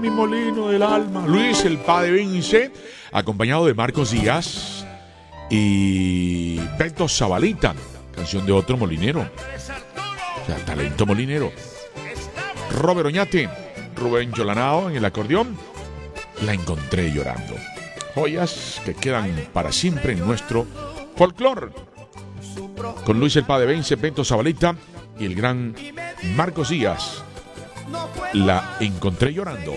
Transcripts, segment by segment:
mi molino del alma. Luis el Padre Vince, acompañado de Marcos Díaz y Beto Zabalita, canción de otro molinero. O sea, talento molinero. Robert Oñate, Rubén Yolanao en el acordeón. La encontré llorando. Joyas que quedan para siempre en nuestro folclore. Con Luis el Padre Vince, Beto Zabalita y el gran Marcos Díaz. La encontré llorando.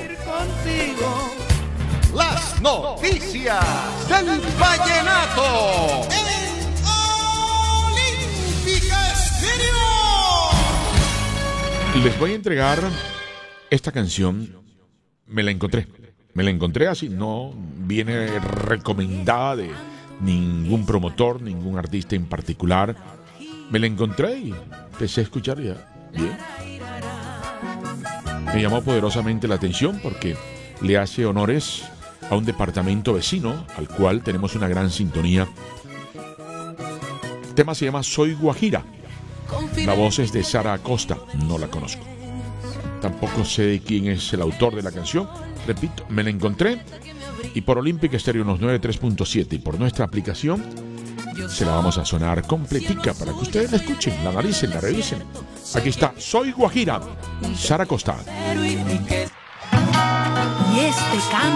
Las noticias del vallenato en Olímpica Estéreo. Les voy a entregar esta canción. Me la encontré así, no viene recomendada de ningún promotor, ningún artista en particular. Me la encontré y empecé a escuchar ya. Bien. Me llamó poderosamente la atención porque le hace honores a un departamento vecino al cual tenemos una gran sintonía. El tema se llama Soy Guajira. La voz es de Sara Acosta. No la conozco. Tampoco sé de quién es el autor de la canción. Repito, me la encontré y por Olímpica Estéreo unos 93.7 y por nuestra aplicación se la vamos a sonar completica para que ustedes la escuchen, la analicen, la revisen. Aquí está, Soy Guajira, Sara Acosta. Y este canto